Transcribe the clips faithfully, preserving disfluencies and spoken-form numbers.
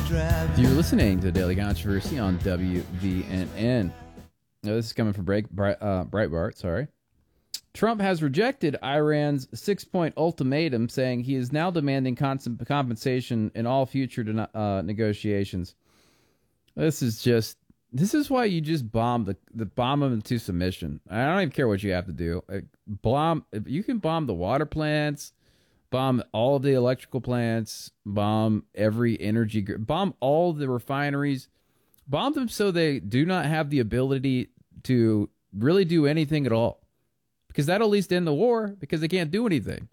You're listening to Daily Controversy on W V N N. Now, this is coming from Break, Bright, uh, Breitbart. Sorry. Trump has rejected Iran's six-point ultimatum, saying he is now demanding constant compensation in all future uh, negotiations. This is just, this is why you just bomb the, the bomb them into submission. I don't even care what you have to do. Like, bomb, if you can bomb the water plants, bomb all of the electrical plants, bomb every energy, bomb all the refineries, bomb them so they do not have the ability to really do anything at all. Because that'll at least end the war, because they can't do anything.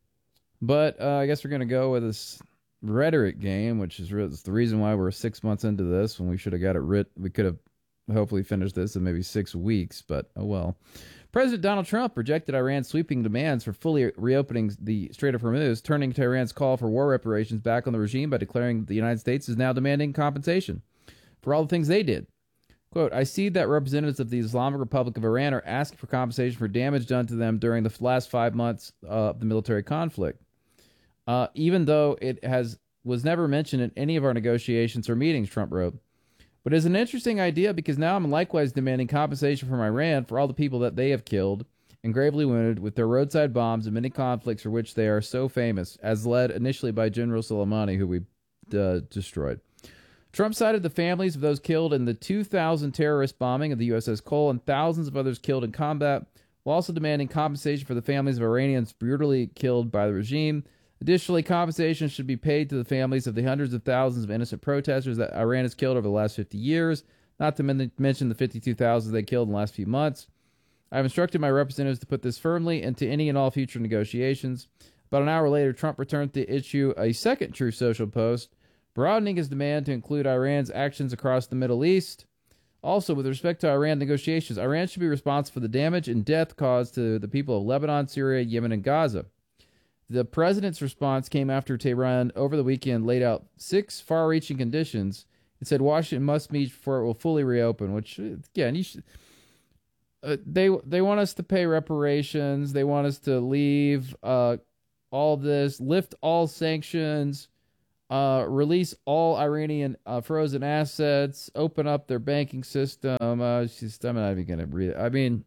But uh, I guess we're going to go with this rhetoric game, which is re- the reason why we're six months into this, when we should have got it writ. We could have hopefully finished this in maybe six weeks, but oh well. President Donald Trump rejected Iran's sweeping demands for fully reopening the Strait of Hormuz, turning to Iran's call for war reparations back on the regime by declaring that the United States is now demanding compensation for all the things they did. Quote, I see that representatives of the Islamic Republic of Iran are asking for compensation for damage done to them during the last five months of the military conflict, uh, even though it has was never mentioned in any of our negotiations or meetings, Trump wrote. But it's an interesting idea because now I'm likewise demanding compensation from Iran for all the people that they have killed and gravely wounded with their roadside bombs and many conflicts for which they are so famous, as led initially by General Soleimani, who we uh, destroyed. Trump cited the families of those killed in the two thousand terrorist bombing of the U S S Cole and thousands of others killed in combat, while also demanding compensation for the families of Iranians brutally killed by the regime. Additionally, compensation should be paid to the families of the hundreds of thousands of innocent protesters that Iran has killed over the last fifty years, not to men- mention the fifty-two thousand they killed in the last few months. I have instructed my representatives to put this firmly into any and all future negotiations. About an hour later, Trump returned to issue a second Truth Social post, broadening his demand to include Iran's actions across the Middle East. Also, with respect to Iran negotiations, Iran should be responsible for the damage and death caused to the people of Lebanon, Syria, Yemen, and Gaza. The president's response came after Tehran over the weekend laid out six far-reaching conditions and said Washington must meet before it will fully reopen, which, again, you should, uh, they, they want us to pay reparations. They want us to leave uh, all this, lift all sanctions, Uh, release all Iranian uh, frozen assets, open up their banking system. Uh, just, I'm not even going to read it. I mean,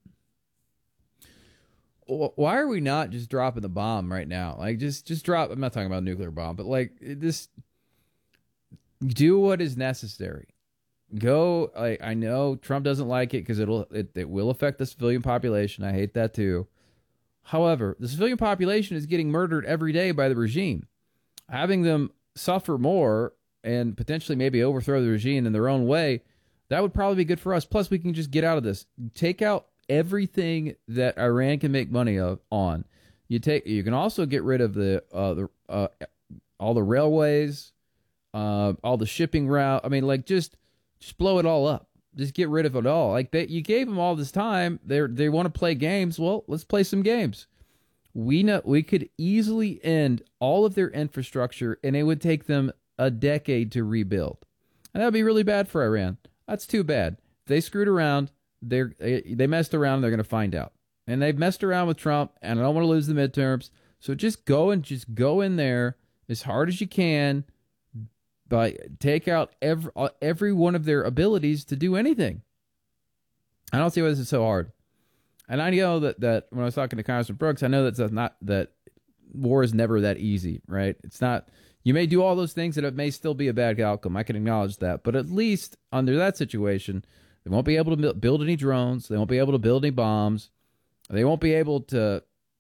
why are we not just dropping the bomb right now? Like, just, just drop. I'm not talking about a nuclear bomb, but like, this. Do what is necessary. Go. Like, I know Trump doesn't like it because it'll it, it will affect the civilian population. I hate that too. However, the civilian population is getting murdered every day by the regime. Having them suffer more and potentially maybe overthrow the regime in their own way, that would probably be good for us. Plus, we can just get out of this. Take out everything that Iran can make money of on. You take. You can also get rid of the uh, the uh, all the railways, uh, all the shipping route. I mean, like just just blow it all up. Just get rid of it all. Like they, you gave them all this time. They they want to play games. Well, let's play some games. We know we could easily end all of their infrastructure, and it would take them a decade to rebuild, and that would be really bad for Iran. That's too bad. If they screwed around. They're, they messed around. They're going to find out, and they've messed around with Trump. And I don't want to lose the midterms, so just go and just go in there as hard as you can, but take out every every one of their abilities to do anything. I don't see why this is so hard. And I know that, that when I was talking to Congressman Brooks, I know that's not that war is never that easy, right? It's not. You may do all those things, and it may still be a bad outcome. I can acknowledge that, but at least under that situation, they won't be able to build any drones. They won't be able to build any bombs. They won't be able to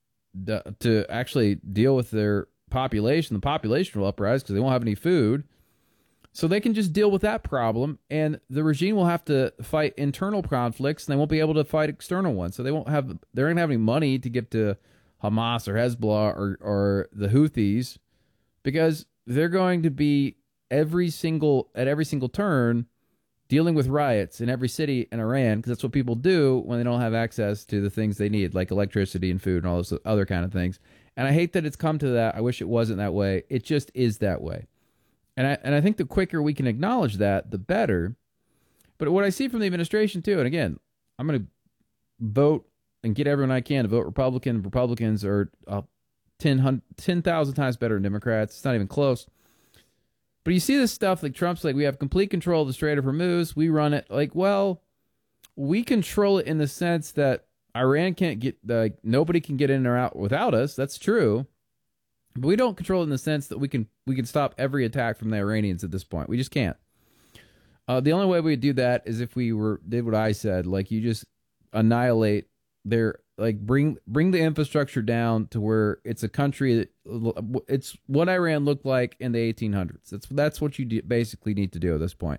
to actually deal with their population. The population will uprise because they won't have any food. So they can just deal with that problem, and the regime will have to fight internal conflicts, and they won't be able to fight external ones. So they won't have, they're going to have any money to give to Hamas or Hezbollah or, or the Houthis, because they're going to be every single, at every single turn, dealing with riots in every city in Iran, because that's what people do when they don't have access to the things they need, like electricity and food and all those other kind of things. And I hate that it's come to that. I wish it wasn't that way. It just is that way. And I and I think the quicker we can acknowledge that, the better. But what I see from the administration, too, and again, I'm going to vote and get everyone I can to vote Republican. Republicans are uh, ten thousand times better than Democrats. It's not even close. But you see this stuff like Trump's like, we have complete control of the Strait of Hormuz. We run it. Like, well, we control it in the sense that Iran can't get, like, nobody can get in or out without us. That's true. But we don't control it in the sense that we can we can stop every attack from the Iranians at this point. We just can't. Uh, the only way we would do that is if we were did what I said, like you just annihilate their, like bring bring the infrastructure down to where it's a country that it's what Iran looked like in the eighteen hundreds. That's that's what you do, basically need to do at this point.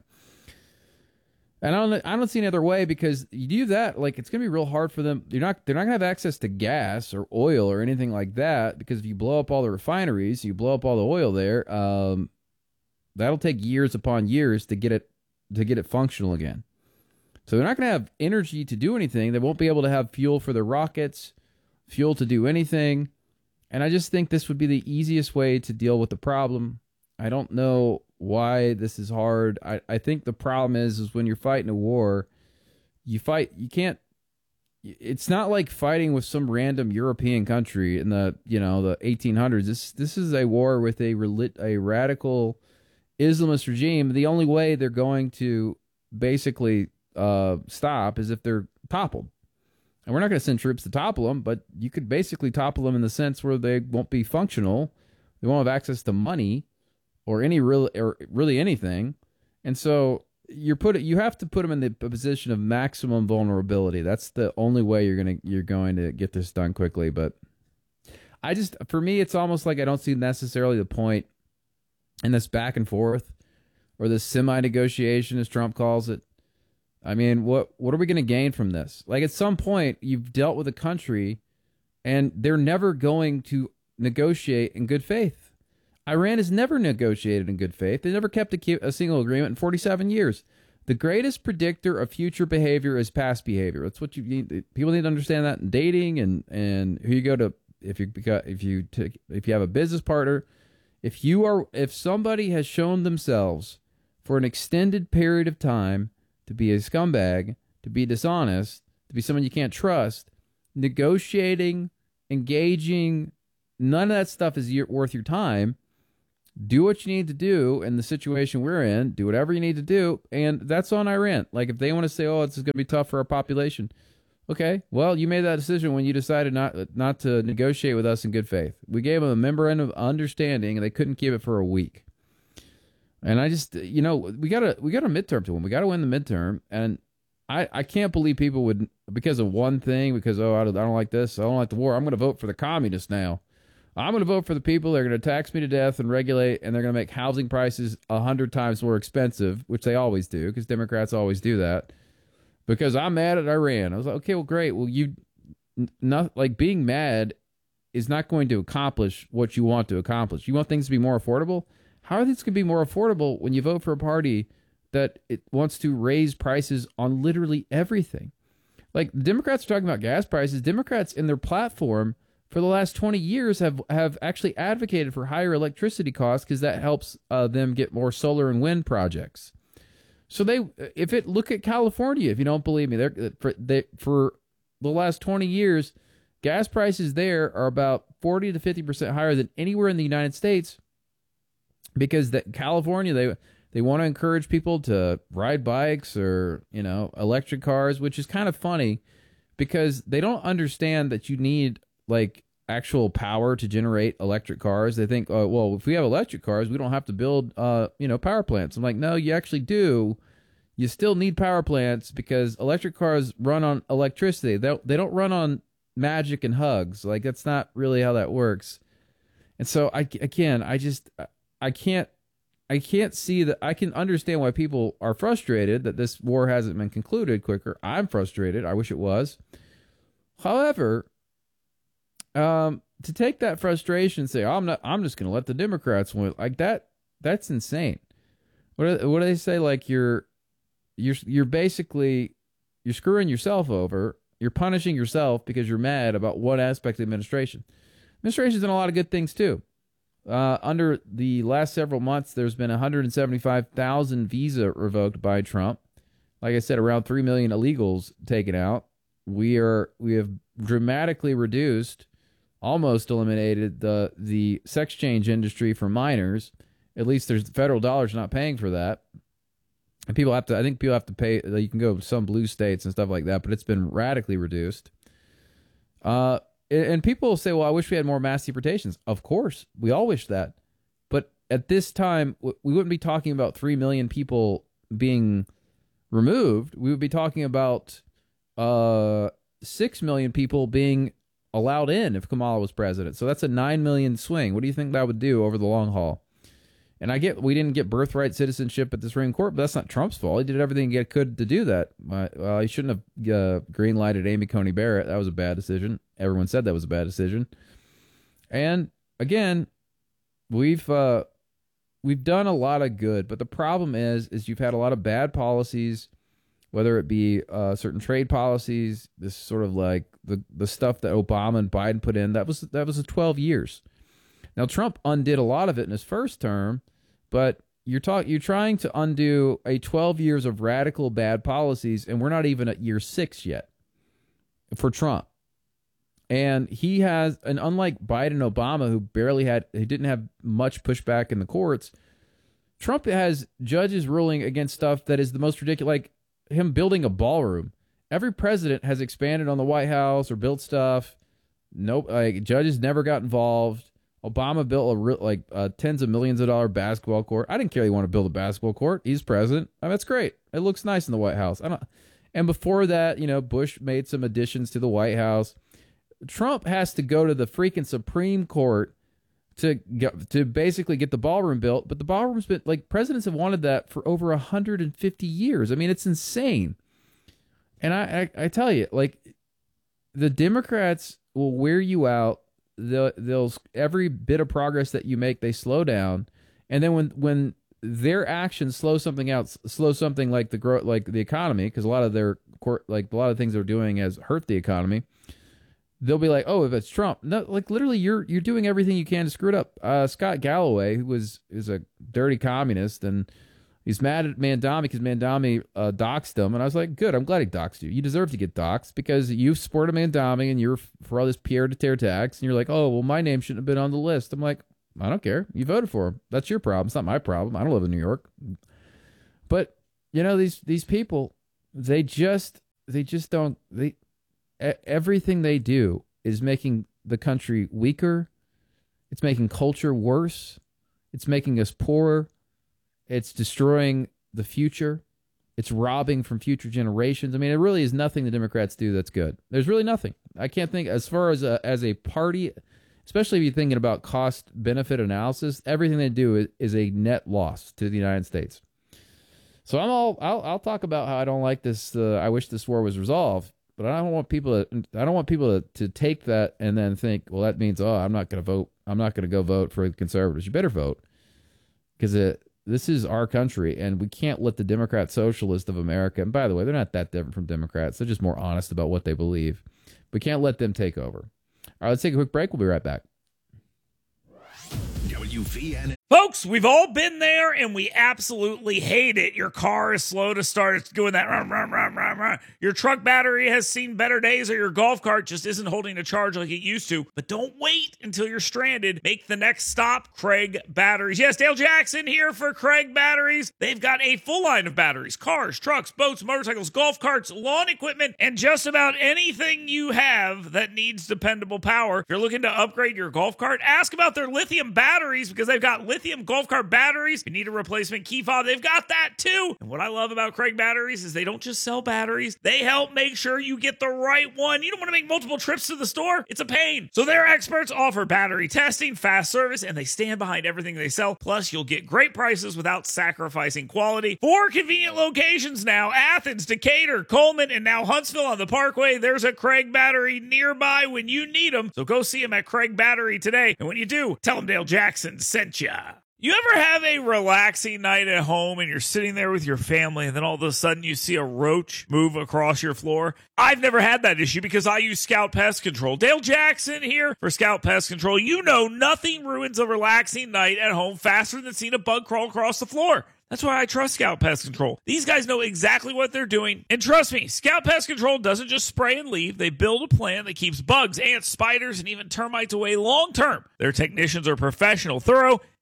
And I don't I don't see any other way, because you do that, like it's gonna be real hard for them. You're not they're not gonna have access to gas or oil or anything like that, because if you blow up all the refineries, you blow up all the oil there. Um, that'll take years upon years to get it to get it functional again. So they're not gonna have energy to do anything. They won't be able to have fuel for their rockets, fuel to do anything. And I just think this would be the easiest way to deal with the problem. I don't know why this is hard. I, I think the problem is, is when you're fighting a war, you fight, you can't, it's not like fighting with some random European country in the, you know, the eighteen hundreds. This, this is a war with a, a radical Islamist regime. The only way they're going to basically uh, stop is if they're toppled. And we're not going to send troops to topple them, but you could basically topple them in the sense where they won't be functional. They won't have access to money or any real or really anything. And so you're put you have to put them in the position of maximum vulnerability. That's the only way you're going to you're going to get this done quickly. But I just, for me, it's almost like I don't see necessarily the point in this back and forth or this semi-negotiation, as Trump calls it. I mean, what what are we going to gain from this? Like, at some point, you've dealt with a country, and they're never going to negotiate in good faith. Iran has never negotiated in good faith. They never kept a, a single agreement in forty-seven years. The greatest predictor of future behavior is past behavior. That's what you need. People need to understand that in dating and and who you go to. If you if you take, if you have a business partner, if you are if somebody has shown themselves for an extended period of time to be a scumbag, to be dishonest, to be someone you can't trust, negotiating, engaging, none of that stuff is worth your time. Do what you need to do in the situation we're in. Do whatever you need to do, and that's on Iran. Like, if they want to say, oh, this is going to be tough for our population, okay, well, you made that decision when you decided not not to negotiate with us in good faith. We gave them a memorandum of understanding, and they couldn't keep it for a week. And I just, you know, we got a we got a midterm to win. We got to win the midterm, and I, I can't believe people would, because of one thing, because, oh, I don't, I don't like this, I don't like the war, I'm going to vote for the communists now. I'm going to vote for the people that are going to tax me to death and regulate, and they're going to make housing prices a hundred times more expensive, which they always do, because Democrats always do that, because I'm mad at Iran. I was like, okay, well, great. Well, you, not like being mad is not going to accomplish what you want to accomplish. You want things to be more affordable? How are things going to be more affordable when you vote for a party that it wants to raise prices on literally everything? Like, the Democrats are talking about gas prices. Democrats in their platform for the last twenty years have, have actually advocated for higher electricity costs, because that helps uh, them get more solar and wind projects. So they, if it look at California, if you don't believe me, they're for they, for the last twenty years, gas prices there are about forty to fifty percent higher than anywhere in the United States, because that California, they they want to encourage people to ride bikes or, you know, electric cars, which is kind of funny, because they don't understand that you need like actual power to generate electric cars. They think, oh, well, if we have electric cars, we don't have to build, uh, you know, power plants. I'm like, no, you actually do. You still need power plants, because electric cars run on electricity. They they don't run on magic and hugs. Like, that's not really how that works. And so I again, I just I can't I can't see that. I can understand why people are frustrated that this war hasn't been concluded quicker. I'm frustrated. I wish it was. However, Um, to take that frustration and say, oh, I'm not, I'm just going to let the Democrats win, like that, that's insane. What do, what do they say? Like, you're, you're, you're basically, you're screwing yourself over. You're punishing yourself because you're mad about one aspect of the administration. Administration's done a lot of good things too. Uh, under the last several months, there's been one hundred seventy-five thousand visa revoked by Trump. Like I said, around three million illegals taken out. We are, we have dramatically reduced, almost eliminated the the sex change industry for minors, At least there's federal dollars not paying for that. And people have to, I think people have to pay, you can go to some blue states and stuff like that, but it's been radically reduced. Uh, and people say, well, I wish we had more mass deportations. Of course, we all wish that. But at this time, we wouldn't be talking about three million people being removed. We would be talking about uh, six million people being allowed in if Kamala was president. So that's a nine million swing. What do you think that would do over the long haul? And I get we didn't get birthright citizenship at the Supreme Court, but that's not Trump's fault. He did everything he could to do that. Uh, well, he shouldn't have uh, green-lighted Amy Coney Barrett. That was a bad decision. Everyone said that was a bad decision. And again, we've uh, we've done a lot of good, but the problem is, is you've had a lot of bad policies, whether it be uh, certain trade policies, this sort of like the the stuff that Obama and Biden put in. That was that was twelve years. Now, Trump undid a lot of it in his first term, but you're talk, you're trying to undo a twelve years of radical bad policies, and we're not even at year six yet for Trump. And he has, and unlike Biden and Obama, who barely had, he didn't have much pushback in the courts, Trump has judges ruling against stuff that is the most ridiculous, like him building a ballroom. Every president has expanded on the White House or built stuff. Nope, like judges never got involved. Obama built a real, like uh, tens of millions of dollar basketball court. I didn't care he wanted to build a basketball court. He's president. I mean, that's great. It looks nice in the White House. I don't. And before that, you know, Bush made some additions to the White House. Trump has to go to the freaking Supreme Court to get, to basically get the ballroom built. But the ballroom's been like presidents have wanted that for over one hundred fifty years. I mean, it's insane. And I, I, I tell you, like the Democrats will wear you out. They'll, they'll every bit of progress that you make, they slow down, and then when when their actions slow something else, slow something like the growth, like the economy, because a lot of their court, like a lot of things they're doing has hurt the economy. They'll be like, oh, if it's Trump, no, like literally, you're you're doing everything you can to screw it up. Uh, Scott Galloway, who was is a dirty communist, and he's mad at Mandami because Mandami uh, doxed him. And I was like, good, I'm glad he doxed you. You deserve to get doxed because you supported Mandami and you're for all this Pierre de Terre tax. And you're like, oh, well, my name shouldn't have been on the list. I'm like, I don't care. You voted for him. That's your problem. It's not my problem. I don't live in New York. But, you know, these these people, they just, they just don't, they, everything they do is making the country weaker. It's making culture worse. It's making us poorer. It's destroying the future. It's robbing from future generations. I mean, it really is nothing the Democrats do that's good. There's really nothing. I can't think, as far as a, as a party, especially if you're thinking about cost-benefit analysis, everything they do is, is a net loss to the United States. So I'm all, I'll, I'll talk about how I don't like this, uh, I wish this war was resolved, but I don't want people to, I don't want people to, to take that and then think, well, that means, oh, I'm not going to vote. I'm not going to go vote for the conservatives. You better vote, because it, this is our country, and we can't let the Democrat Socialist of America, and by the way, they're not that different from Democrats. They're just more honest about what they believe. We can't let them take over. All right, let's take a quick break. We'll be right back. W V N. Folks, we've all been there, and we absolutely hate it. Your car is slow to start. It's doing that. Rah, rah, rah, rah, rah. Your truck battery has seen better days, or your golf cart just isn't holding a charge like it used to. But don't wait until you're stranded. Make the next stop, Craig Batteries. Yes, Dale Jackson here for Craig Batteries. They've got a full line of batteries, cars, trucks, boats, motorcycles, golf carts, lawn equipment, and just about anything you have that needs dependable power. If you're looking to upgrade your golf cart, ask about their lithium batteries, because they've got lithium golf cart batteries. If you need a replacement key fob, they've got that too. And what I love about Craig Batteries is they don't just sell batteries. They help make sure you get the right one. You don't want to make multiple trips to the store. It's a pain. So their experts offer battery testing, fast service, and they stand behind everything they sell. Plus, you'll get great prices without sacrificing quality. Four convenient locations now: Athens, Decatur, Coleman, and now Huntsville on the Parkway. There's a Craig Battery nearby when you need them. So go see them at Craig Battery today. And when you do, tell them Dale Jackson sent ya. You ever have a relaxing night at home and you're sitting there with your family and then all of a sudden you see a roach move across your floor? I've never had that issue because I use Scout Pest Control. Dale Jackson here for Scout Pest Control. You know nothing ruins a relaxing night at home faster than seeing a bug crawl across the floor. That's why I trust Scout Pest Control. These guys know exactly what they're doing. And trust me, Scout Pest Control doesn't just spray and leave. They build a plan that keeps bugs, ants, spiders, and even termites away long term. Their technicians are professional, thorough,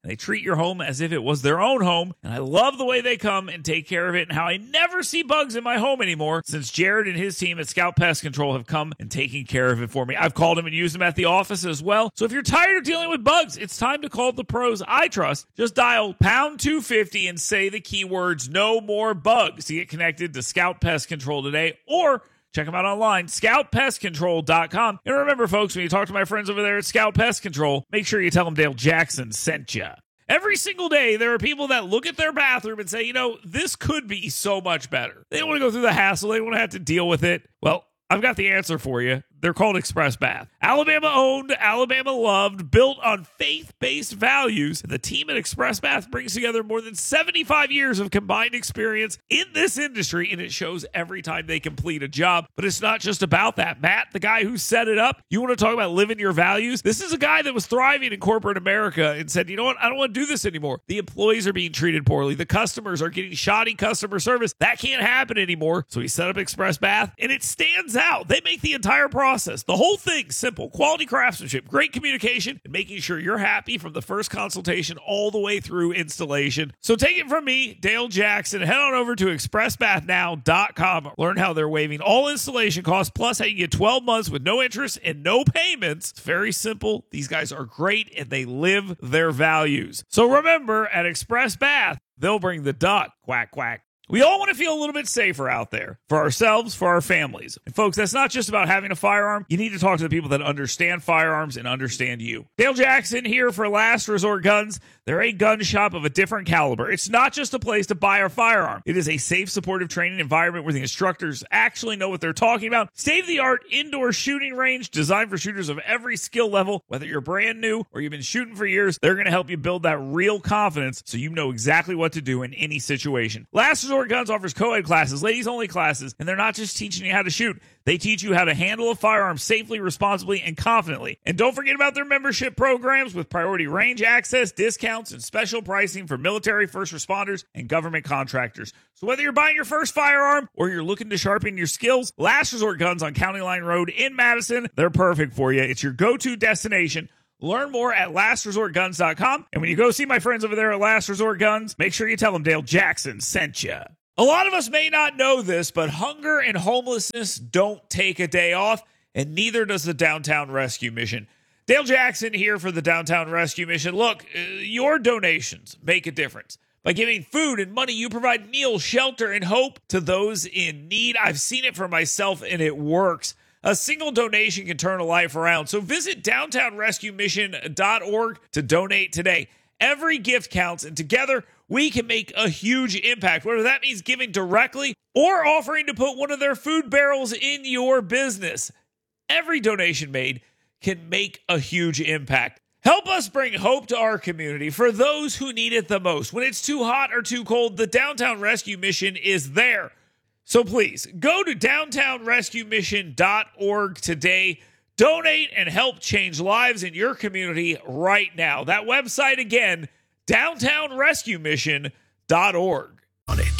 and they treat your home as if it was their own home. And I love the way they come and take care of it, and how I never see bugs in my home anymore since Jared and his team at Scout Pest Control have come and taken care of it for me. I've called them and used them at the office as well. So if you're tired of dealing with bugs, it's time to call the pros I trust. Just dial pound two fifty and say the keywords "no more bugs" to get connected to Scout Pest Control today, or check them out online, scout pest control dot com. And remember, folks, when you talk to my friends over there at Scout Pest Control, make sure you tell them Dale Jackson sent you. Every single day, there are people that look at their bathroom and say, you know, this could be so much better. They don't want to go through the hassle. They don't want to have to deal with it. Well, I've got the answer for you. They're called Express Bath. Alabama owned, Alabama loved, built on faith-based values. The team at Express Bath brings together more than seventy-five years of combined experience in this industry, and it shows every time they complete a job. But it's not just about that. Matt, the guy who set it up, you want to talk about living your values? This is a guy that was thriving in corporate America and said, you know what? I don't want to do this anymore. The employees are being treated poorly. The customers are getting shoddy customer service. That can't happen anymore. So he set up Express Bath, and it stands out. They make the entire process, the whole thing, simple. Quality craftsmanship, great communication, and making sure you're happy from the first consultation all the way through installation. So take it from me, Dale Jackson. Head on over to express bath now dot com. Learn how they're waiving all installation costs, plus how you get twelve months with no interest and no payments. It's very simple. These guys are great, and they live their values. So remember, at Express Bath, they'll bring the duck. Quack, quack. We all want to feel a little bit safer out there for ourselves, for our families. And folks, that's not just about having a firearm. You need to talk to the people that understand firearms and understand you. Dale Jackson here for Last Resort Guns. They're a gun shop of a different caliber. It's not just a place to buy a firearm. It is a safe, supportive training environment where the instructors actually know what they're talking about. State-of-the-art indoor shooting range designed for shooters of every skill level. Whether you're brand new or you've been shooting for years, they're going to help you build that real confidence so you know exactly what to do in any situation. Last Resort Guns offers co-ed classes, ladies-only classes, and they're not just teaching you how to shoot. They teach you how to handle a firearm safely, responsibly, and confidently. And don't forget about their membership programs with priority range access, discounts, and special pricing for military, first responders, and government contractors. So whether you're buying your first firearm or you're looking to sharpen your skills, Last Resort Guns on County Line Road in Madison, they're perfect for you. It's your go-to destination. Learn more at last resort guns dot com. And when you go see my friends over there at Last Resort Guns, make sure you tell them Dale Jackson sent you. A lot of us may not know this, but hunger and homelessness don't take a day off, and neither does the Downtown Rescue Mission. Dale Jackson here for the Downtown Rescue Mission. Look, uh, your donations make a difference. By giving food and money, you provide meals, shelter, and hope to those in need. I've seen it for myself, and it works. A single donation can turn a life around. So visit downtown rescue mission dot org to donate today. Every gift counts, and together we can make a huge impact, whether that means giving directly or offering to put one of their food barrels in your business. Every donation made can make a huge impact. Help us bring hope to our community for those who need it the most. When it's too hot or too cold, the Downtown Rescue Mission is there. So please, go to downtown rescue mission dot org today. Donate and help change lives in your community right now. That website again, downtown rescue mission dot org.